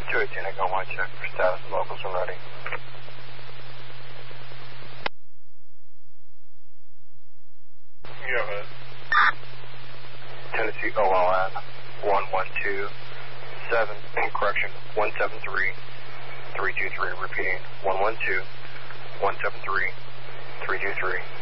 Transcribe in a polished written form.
218, I got one check for status. Locals are ready. Go ahead. Tennessee OLN 1127, correction, 173-323, repeating, 112-173-323.